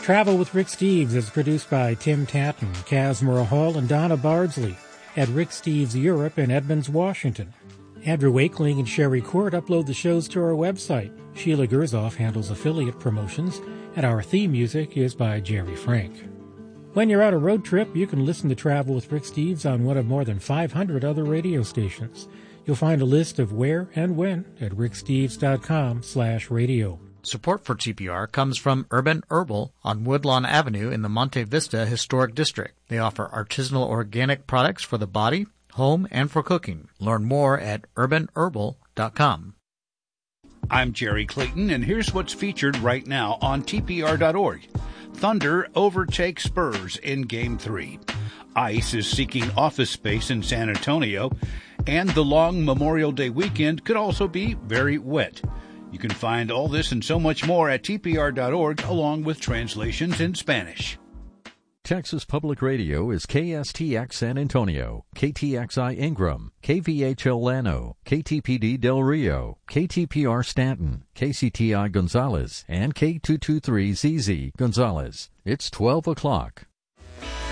Travel with Rick Steves is produced by Tim Tatton, Kazmira Hall, and Donna Bardsley at Rick Steves Europe in Edmonds, Washington. Andrew Wakeling and Sherry Court upload the shows to our website. Sheila Gerzoff handles affiliate promotions, and our theme music is by Jerry Frank. When you're on a road trip, you can listen to Travel with Rick Steves on one of more than 500 other radio stations. You'll find a list of where and when at ricksteves.com/radio. Support for TPR comes from Urban Herbal on Woodlawn Avenue in the Monte Vista Historic District. They offer artisanal organic products for the body, home, and for cooking. Learn more at urbanherbal.com. I'm Jerry Clayton, and here's what's featured right now on TPR.org. Thunder overtake Spurs in Game 3. ICE is seeking office space in San Antonio, and the long Memorial Day weekend could also be very wet. You can find all this and so much more at TPR.org, along with translations in Spanish. Texas Public Radio is KSTX San Antonio, KTXI Ingram, KVHL Llano, KTPD Del Rio, KTPR Stanton, KCTI Gonzales, and K223ZZ Gonzales. It's 12 o'clock.